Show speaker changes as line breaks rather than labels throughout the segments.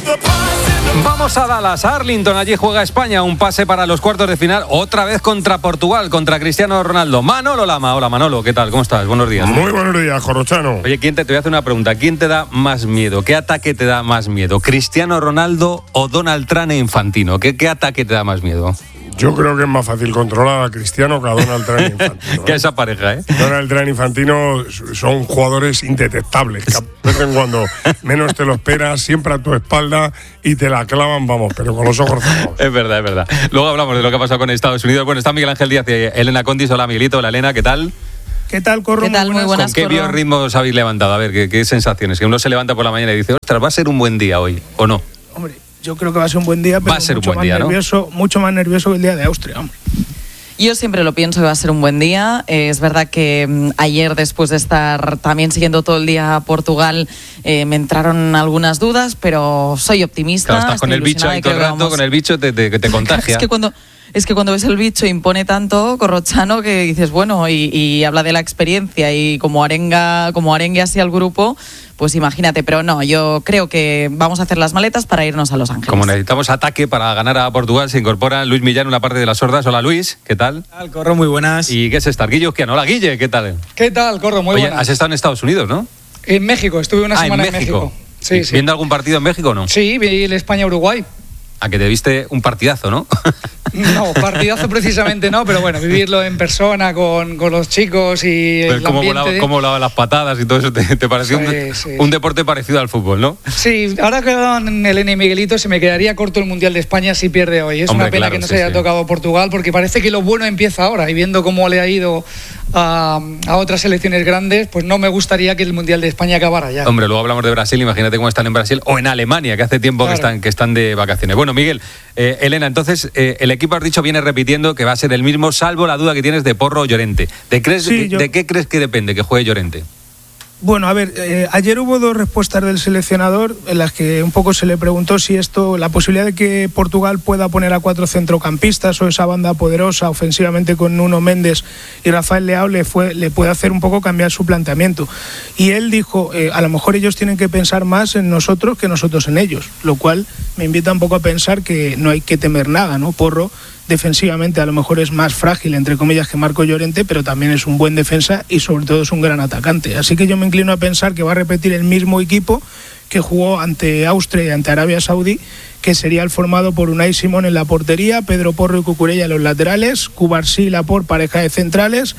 Vamos a Dallas, a Arlington, allí juega España, un pase para los cuartos de final, otra vez contra Portugal, contra Cristiano Ronaldo. Manolo Lama, hola Manolo, ¿qué tal? ¿Cómo estás? Buenos días.
Muy buenos días, Corrochano.
Oye, te voy a hacer una pregunta, ¿quién te da más miedo? ¿Qué ataque te da más miedo? ¿Cristiano Ronaldo o Donald Trump e Infantino? ¿Qué ataque te da más miedo?
Yo creo que es más fácil controlar a Cristiano que a Donald Trump e Infantino.
Que esa pareja, ¿eh?
Donald Trump e Infantino son jugadores indetectables, que aparecen cuando menos te lo esperas, siempre a tu espalda y te la clavan, vamos, pero con los ojos cerrados.
Es verdad, es verdad. Luego hablamos de lo que ha pasado con Estados Unidos. Bueno, está Miguel Ángel Díaz y Elena Condis. Hola, Miguelito. Hola, Elena, ¿qué tal?
¿Qué tal, Corro?
¿Qué tal? Muy buenas,
¿Con qué biorritmos habéis levantado? A ver, ¿qué sensaciones? Que uno se levanta por la mañana y dice, ostras, va a ser un buen día hoy, ¿o no?
Hombre, yo creo que va a ser un buen día, pero
va a ser un buen día,
mucho más nervioso que el día de Austria, hombre.
Yo siempre lo pienso que va a ser un buen día. Es verdad que ayer, después de estar también siguiendo todo el día a Portugal, me entraron algunas dudas, pero soy optimista.
Claro, estás con el bicho ahí todo el rato, con el bicho que te contagia.
Es que cuando ves el bicho impone tanto, Corrochano, que dices, bueno, y habla de la experiencia y como arengue así al grupo, pues imagínate. Pero no, yo creo que vamos a hacer las maletas para irnos a Los Ángeles.
Como necesitamos ataque para ganar a Portugal, se incorpora Luis Millán, una parte de las sordas. Hola, Luis, ¿qué tal?
¿Qué tal, Corro? Muy buenas.
¿Y qué es estar? Guille Uzquiano. Hola, Guille, ¿qué tal?
¿Qué tal, Corro? Muy buenas.
Has estado en Estados Unidos, ¿no?
En México, estuve una semana en México.
Sí. ¿Viendo algún partido en México o no?
Sí, vi el España-Uruguay.
A que te viste un partidazo, ¿no?
No, partidazo precisamente no, pero bueno, vivirlo en persona con los chicos y el ambiente.
Cómo volaban las patadas y todo eso, ¿te pareció un deporte parecido al fútbol, no?
Sí, ahora que con Elena y Miguelito se me quedaría corto el Mundial de España si pierde hoy. Es una pena que no se haya tocado Portugal, porque parece que lo bueno empieza ahora, y viendo cómo le ha ido a otras selecciones grandes, pues no me gustaría que el Mundial de España acabara ya.
Hombre, luego hablamos de Brasil, imagínate cómo están en Brasil, o en Alemania, que hace tiempo que están de vacaciones. Bueno, Miguel, Elena, entonces el equipo, has dicho, viene repitiendo que va a ser el mismo, salvo la duda que tienes de Porro o Llorente. ¿De qué crees que depende que juegue Llorente?
Bueno, a ver, ayer hubo dos respuestas del seleccionador en las que un poco se le preguntó si la posibilidad de que Portugal pueda poner a 4 centrocampistas o esa banda poderosa ofensivamente con Nuno Méndez y Rafael Leao le puede hacer un poco cambiar su planteamiento. Y él dijo, a lo mejor ellos tienen que pensar más en nosotros que nosotros en ellos, lo cual me invita un poco a pensar que no hay que temer nada, ¿no? Porro defensivamente a lo mejor es más frágil, entre comillas, que Marco Llorente, pero también es un buen defensa y sobre todo es un gran atacante. Así que yo me inclino a pensar que va a repetir el mismo equipo que jugó ante Austria y ante Arabia Saudí, que sería el formado por Unai Simón en la portería, Pedro Porro y Cucurella en los laterales, Cubarsí y Laporte pareja de centrales,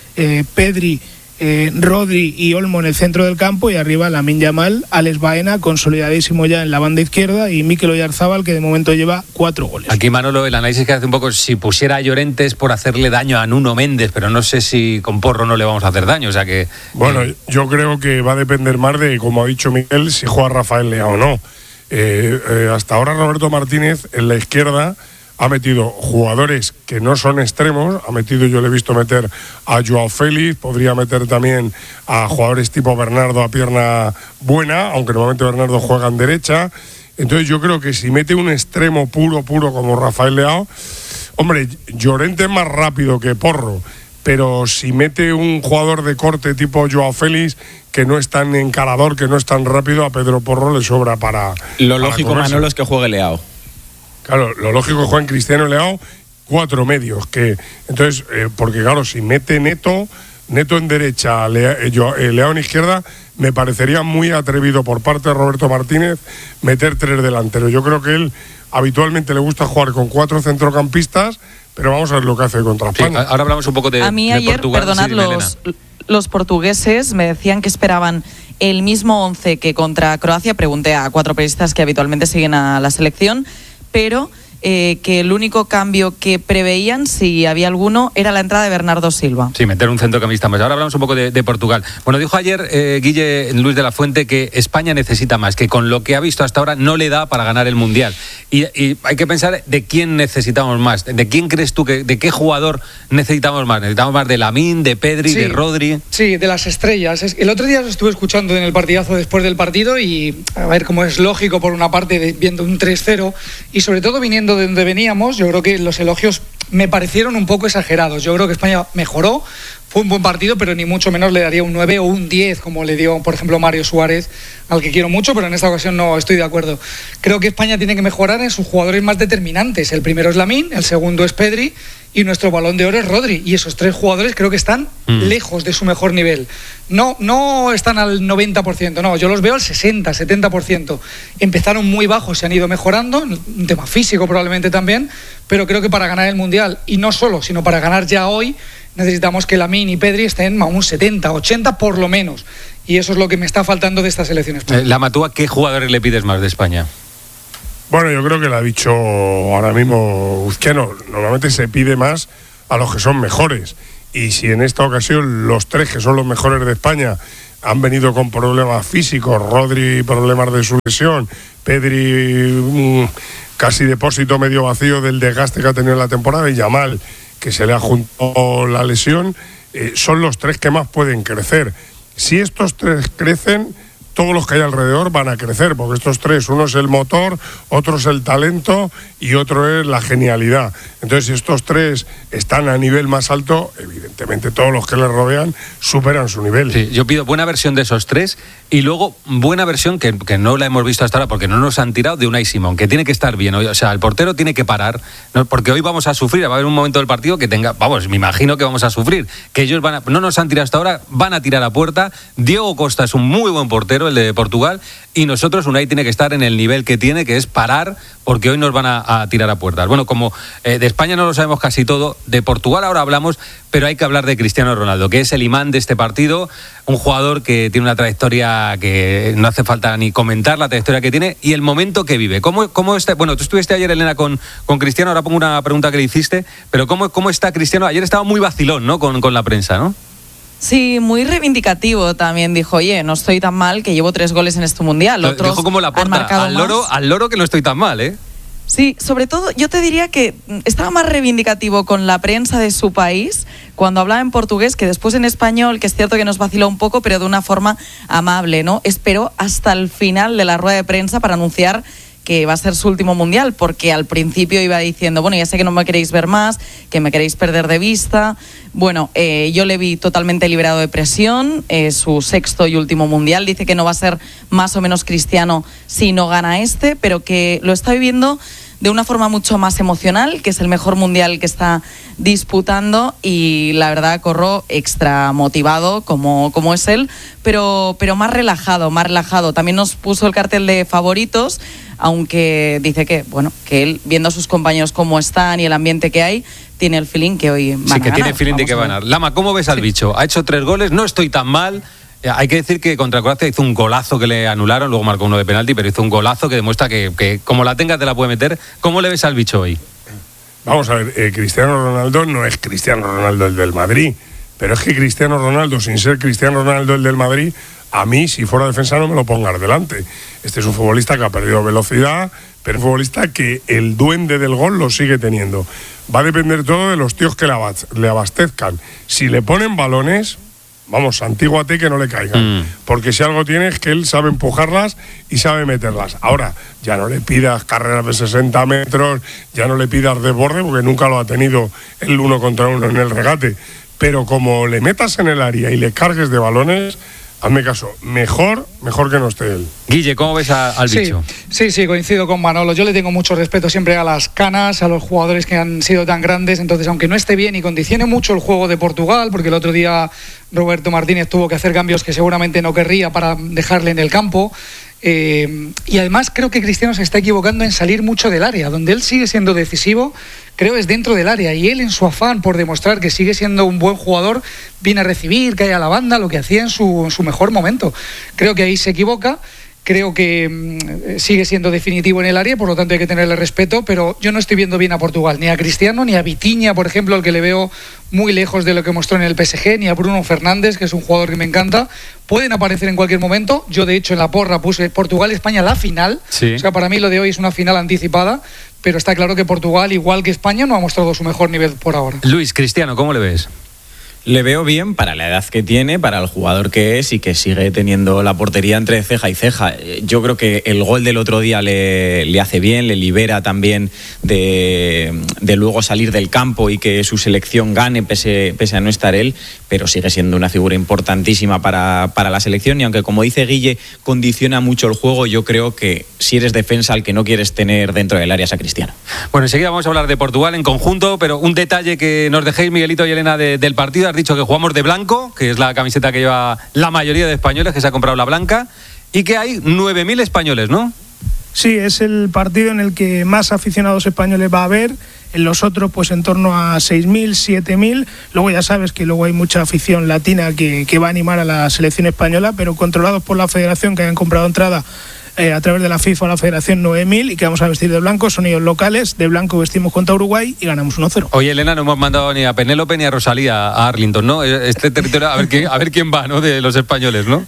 Pedri, Rodri y Olmo en el centro del campo, y arriba Lamine Yamal, Alex Baena, consolidadísimo ya en la banda izquierda, y Mikel Oyarzabal, que de momento lleva 4 goles.
Aquí, Manolo, el análisis que hace un poco, si pusiera a Llorente es por hacerle daño a Nuno Méndez, pero no sé si con Porro no le vamos a hacer daño, o sea que...
Bueno, yo creo que va a depender más de, como ha dicho Miguel, si juega Rafael Leao o no. Hasta ahora Roberto Martínez en la izquierda ha metido jugadores que no son extremos, yo le he visto meter a Joao Félix, podría meter también a jugadores tipo Bernardo a pierna buena, aunque normalmente Bernardo juega en derecha. Entonces yo creo que si mete un extremo puro como Rafael Leao, hombre, Llorente es más rápido que Porro, pero si mete un jugador de corte tipo Joao Félix, que no es tan encarador, que no es tan rápido, a Pedro Porro le sobra para...
Lo lógico, Manolo, es que juegue Leao.
Claro, lo lógico es que juegan Cristiano y Leao 4 medios, entonces, porque claro, si mete Neto en derecha, Leao en izquierda, me parecería muy atrevido por parte de Roberto Martínez meter 3 delanteros. Yo creo que él habitualmente le gusta jugar con 4 centrocampistas, pero vamos a ver lo que hace contra España.
Sí, ahora hablamos un poco de
a mí ayer,
Portugal.
Perdonad, los portugueses me decían que esperaban el mismo 11 que contra Croacia. Pregunté a 4 periodistas que habitualmente siguen a la selección, pero que el único cambio que preveían, si había alguno, era la entrada de Bernardo Silva.
Sí, meter un centrocampista más. Ahora hablamos un poco de Portugal. Bueno, dijo ayer Guille Luis de la Fuente que España necesita más, que con lo que ha visto hasta ahora no le da para ganar el Mundial. Y hay que pensar de quién necesitamos más. ¿De quién crees tú de qué jugador necesitamos más? ¿Necesitamos más de Lamine, de Pedri, de Rodri? Sí,
de las estrellas. El otro día lo estuve escuchando en el partidazo después del partido y a ver cómo es lógico por una parte viendo un 3-0 y sobre todo viniendo de donde veníamos, yo creo que los elogios me parecieron un poco exagerados. Yo creo que España mejoró, fue un buen partido, pero ni mucho menos le daría un 9 o un 10, como le dio, por ejemplo, Mario Suárez, al que quiero mucho, pero en esta ocasión no estoy de acuerdo. Creo que España tiene que mejorar en sus jugadores más determinantes. El primero es Lamine, el segundo es Pedri y nuestro Balón de Oro es Rodri. Y esos tres jugadores creo que están lejos de su mejor nivel. No están al 90%, no, yo los veo al 60, 70%. Empezaron muy bajos, se han ido mejorando, un tema físico probablemente también, pero creo que para ganar el Mundial, y no solo, sino para ganar ya hoy, necesitamos que Lamine y Pedri estén a un 70, 80 por lo menos. Y eso es lo que me está faltando de esta selección española.
Lama, ¿tú a qué jugadores le pides más de España?
Bueno, yo creo que lo ha dicho ahora mismo Uzquiano. Normalmente se pide más a los que son mejores. Y si en esta ocasión los tres que son los mejores de España han venido con problemas físicos, Rodri problemas de su lesión, Pedri casi depósito medio vacío del desgaste que ha tenido en la temporada, y Yamal, que se le ha juntado la lesión, son los tres que más pueden crecer. Si estos tres crecen, todos los que hay alrededor van a crecer, porque estos tres, uno es el motor, otro es el talento y otro es la genialidad. Entonces, si estos tres están a nivel más alto, evidentemente todos los que les rodean superan su nivel.
Sí, yo pido buena versión de esos tres y luego buena versión, que no la hemos visto hasta ahora porque no nos han tirado, de Unai Simón, que tiene que estar bien. O sea, el portero tiene que parar, ¿no? Porque hoy vamos a sufrir, va a haber un momento del partido que tenga, vamos, me imagino que vamos a sufrir, que ellos no nos han tirado hasta ahora, van a tirar a puerta. Diego Costa es un muy buen portero, el de Portugal, y nosotros, Unai tiene que estar en el nivel que tiene, que es parar, porque hoy nos van a tirar a puertas. Bueno, como de España no lo sabemos casi todo, de Portugal ahora hablamos, pero hay que hablar de Cristiano Ronaldo, que es el imán de este partido, un jugador que tiene una trayectoria que no hace falta ni comentar la trayectoria que tiene y el momento que vive. ¿Cómo está? Bueno, tú estuviste ayer, Elena, con Cristiano, ahora pongo una pregunta que le hiciste, pero ¿cómo está Cristiano? Ayer estaba muy vacilón, ¿no? Con la prensa, ¿no?
Sí, muy reivindicativo también. Dijo, oye, no estoy tan mal, que llevo 3 goles en este Mundial. Otros
dijo como la porta, al loro que no estoy tan mal, ¿eh?
Sí, sobre todo yo te diría que estaba más reivindicativo con la prensa de su país cuando hablaba en portugués que después en español, que es cierto que nos vaciló un poco, pero de una forma amable, ¿no? Esperó hasta el final de la rueda de prensa para anunciar que va a ser su último Mundial, porque al principio iba diciendo, bueno, ya sé que no me queréis ver más, que me queréis perder de vista. Bueno, yo le vi totalmente liberado de presión, su 6º y último Mundial. Dice que no va a ser más o menos Cristiano si no gana este, pero que lo está viviendo de una forma mucho más emocional, que es el mejor Mundial que está disputando, y la verdad corro extra motivado como es él, pero más relajado. También nos puso el cartel de favoritos, aunque dice que él, viendo a sus compañeros cómo están y el ambiente que hay, tiene el feeling que hoy van a ganar.
Sí, que tiene feeling de que van a ganar. Lama, ¿cómo ves al bicho? Ha hecho 3 goles, no estoy tan mal. Hay que decir que contra Croacia hizo un golazo que le anularon, luego marcó uno de penalti, pero hizo un golazo que demuestra que como la tenga te la puede meter. ¿Cómo le ves al bicho hoy?
Vamos a ver, Cristiano Ronaldo no es Cristiano Ronaldo el del Madrid, pero es que Cristiano Ronaldo, sin ser Cristiano Ronaldo el del Madrid, a mí, si fuera defensa, no me lo pongas delante. Este es un futbolista que ha perdido velocidad, pero es un futbolista que el duende del gol lo sigue teniendo. Va a depender todo de los tíos que le abastezcan. Si le ponen balones, vamos, santíguate que no le caigan. Porque si algo tiene es que él sabe empujarlas y sabe meterlas. Ahora, ya no le pidas carreras de 60 metros, ya no le pidas desborde, porque nunca lo ha tenido el 1 contra 1 en el regate. Pero como le metas en el área y le cargues de balones, hazme caso, mejor que no esté él.
Guille, ¿cómo ves al bicho?
Sí, coincido con Manolo. Yo le tengo mucho respeto siempre a las canas, a los jugadores que han sido tan grandes. Entonces, aunque no esté bien y condicione mucho el juego de Portugal, porque el otro día Roberto Martínez tuvo que hacer cambios que seguramente no querría para dejarle en el campo. Y además creo que Cristiano se está equivocando en salir mucho del área. Donde él sigue siendo decisivo, creo es dentro del área, y él, en su afán por demostrar que sigue siendo un buen jugador, viene a recibir, cae a la banda, lo que hacía en su mejor momento. Creo que ahí se equivoca. Creo que sigue siendo definitivo en el área, por lo tanto hay que tenerle respeto, pero yo no estoy viendo bien a Portugal, ni a Cristiano, ni a Vitinha, por ejemplo, al que le veo muy lejos de lo que mostró en el PSG, ni a Bruno Fernández, que es un jugador que me encanta. Pueden aparecer en cualquier momento. Yo, de hecho, en la porra puse Portugal-España la final. Sí. O sea, para mí lo de hoy es una final anticipada, pero está claro que Portugal, igual que España, no ha mostrado su mejor nivel por ahora.
Luis, Cristiano, ¿cómo le ves?
Le veo bien para la edad que tiene, para el jugador que es y que sigue teniendo la portería entre ceja y ceja. Yo creo que el gol del otro día le hace bien, le libera también de luego salir del campo y que su selección gane pese a no estar él, pero sigue siendo una figura importantísima para la selección y aunque, como dice Guille, condiciona mucho el juego, yo creo que si eres defensa, al que no quieres tener dentro del área es a Cristiano.
Bueno, enseguida vamos a hablar de Portugal en conjunto, pero un detalle que nos dejéis, Miguelito y Elena, del partido. Has dicho que jugamos de blanco, que es la camiseta que lleva la mayoría de españoles, que se ha comprado la blanca, y que hay 9.000 españoles, ¿no?
Sí, es el partido en el que más aficionados españoles va a haber. En los otros, pues en torno a 6.000, 7.000. Luego ya sabes que luego hay mucha afición latina que va a animar a la selección española, pero controlados por la federación, que hayan comprado entrada a través de la FIFA o la Federación, 9.000, y que vamos a vestir de blanco. Son ellos locales. De blanco vestimos contra Uruguay y ganamos 1-0.
Oye, Elena, no hemos mandado ni a Penélope ni a Rosalía a Arlington, ¿no? Este territorio, a ver quién va, ¿no? De los españoles, ¿no?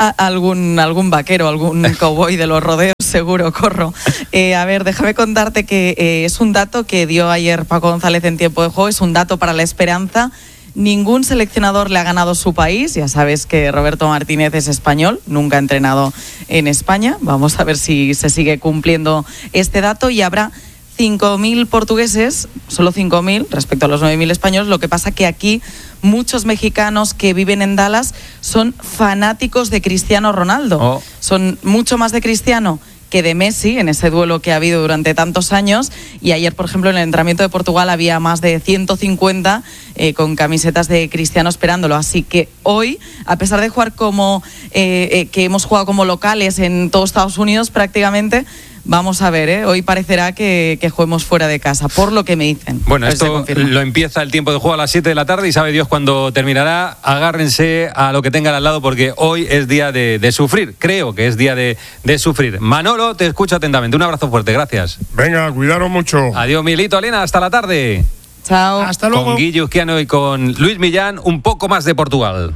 Algún vaquero, algún cowboy de los rodeos, seguro, corro. A ver, déjame contarte que es un dato que dio ayer Paco González en Tiempo de Juego, es un dato para la esperanza. Ningún seleccionador le ha ganado su país. Ya sabes que Roberto Martínez es español, nunca ha entrenado en España. Vamos a ver si se sigue cumpliendo este dato y habrá 5.000 portugueses, solo 5.000 respecto a los 9.000 españoles. Lo que pasa que aquí muchos mexicanos que viven en Dallas son fanáticos de Cristiano Ronaldo. Son mucho más de Cristiano que de Messi en ese duelo que ha habido durante tantos años, y ayer, por ejemplo, en el entrenamiento de Portugal había más de 150 con camisetas de Cristiano esperándolo, así que hoy, a pesar de jugar como que hemos jugado como locales en todo Estados Unidos prácticamente, vamos a ver, hoy parecerá que juguemos fuera de casa, por lo que me dicen.
Bueno, esto lo empieza el tiempo de juego a las 7 de la tarde y sabe Dios cuándo terminará. Agárrense a lo que tengan al lado porque hoy es día de sufrir. Creo que es día de sufrir. Manolo, te escucho atentamente. Un abrazo fuerte, gracias.
Venga, cuidaros mucho.
Adiós, Milito, Elena, hasta la tarde.
Chao.
Hasta luego.
Con Guille Uzquiano y con Luis Millán, un poco más de Portugal.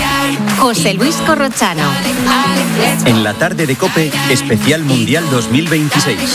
José Luis Corrochano.
En la tarde de COPE, especial Mundial 2026.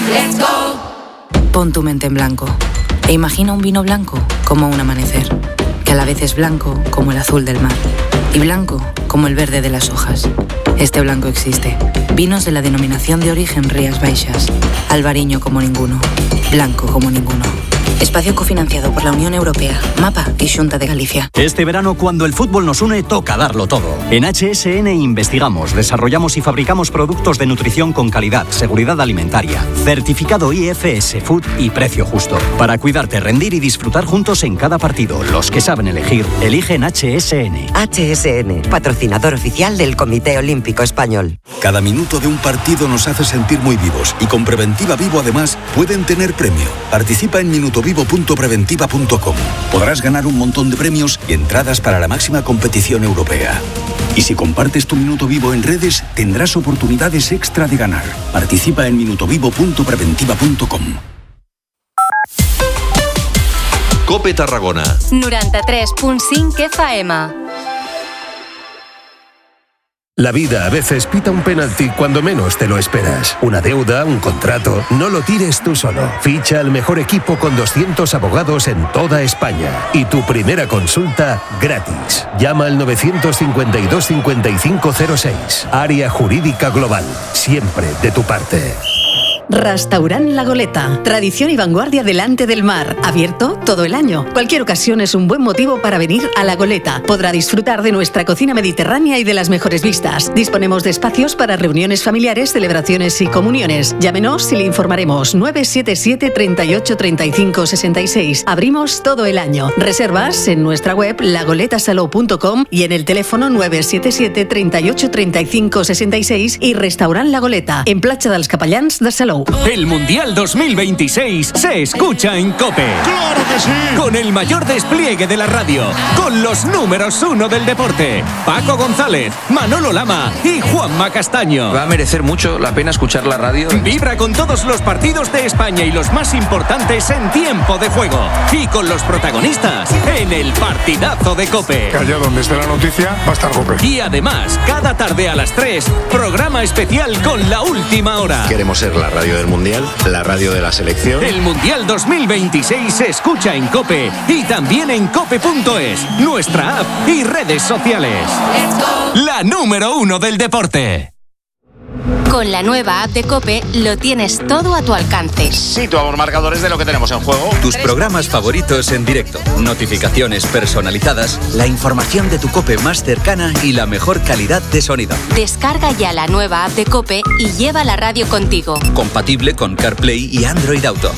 Pon tu mente en blanco e imagina un vino blanco como un amanecer, que a la vez es blanco como el azul del mar y blanco como el verde de las hojas. Este blanco existe. Vinos de la denominación de origen Rías Baixas. Albariño como ninguno. Blanco como ninguno. Espacio cofinanciado por la Unión Europea, MAPA y Xunta de Galicia.
Este verano, cuando el fútbol nos une, toca darlo todo. En HSN investigamos, desarrollamos y fabricamos productos de nutrición con calidad, seguridad alimentaria, certificado IFS Food y precio justo. Para cuidarte, rendir y disfrutar juntos en cada partido. Los que saben elegir, eligen HSN.
HSN, patrocinador oficial del Comité Olímpico Español.
Cada minuto de un partido nos hace sentir muy vivos y con Preventiva Vivo además pueden tener premio. Participa en minutovivo.preventiva.com. Podrás ganar un montón de premios y entradas para la máxima competición europea. Y si compartes tu Minuto Vivo en redes, tendrás oportunidades extra de ganar. Participa en minutovivo.preventiva.com.
COPE Tarragona
93.5 FM.
La vida a veces pita un penalti cuando menos te lo esperas. Una deuda, un contrato. No lo tires tú solo. Ficha al mejor equipo con 200 abogados en toda España. Y tu primera consulta gratis. Llama al 952 5506. Área Jurídica Global. Siempre de tu parte.
Restaurant La Goleta. Tradición y vanguardia delante del mar. Abierto todo el año. Cualquier ocasión es un buen motivo para venir a La Goleta. Podrá disfrutar de nuestra cocina mediterránea y de las mejores vistas. Disponemos de espacios para reuniones familiares, celebraciones y comuniones. Llámenos y le informaremos. 977 38 35 66. Abrimos todo el año. Reservas en nuestra web lagoletasalou.com y en el teléfono 977 38 35 66 y Restaurant La Goleta, en Platja dels Capellans de Salou.
El Mundial 2026 se escucha en COPE.
¡Claro que sí!
Con el mayor despliegue de la radio, con los números 1 del deporte, Paco González, Manolo Lama y Juanma Castaño.
Va a merecer mucho la pena escuchar la radio.
Vibra con todos los partidos de España y los más importantes en tiempo de juego. Y con los protagonistas en el partidazo de COPE.
Que allá donde esté la noticia va a estar COPE.
Y además, cada tarde a las 3, programa especial con La Última Hora.
Queremos ser la radio
radio del Mundial, la radio de la selección.
El Mundial 2026 se escucha en COPE y también en cope.es, nuestra app y redes sociales. La número 1 del deporte.
Con la nueva app de COPE lo tienes todo a tu alcance.
Situamos marcadores de lo que tenemos en juego.
Tus programas favoritos en directo, notificaciones personalizadas, la información de tu COPE más cercana y la mejor calidad de sonido.
Descarga ya la nueva app de COPE y lleva la radio contigo.
Compatible con CarPlay y Android Auto.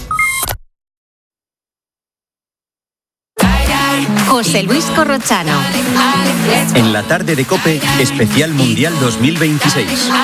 José Luis Corrochano.
En la tarde de COPE, especial Mundial 2026.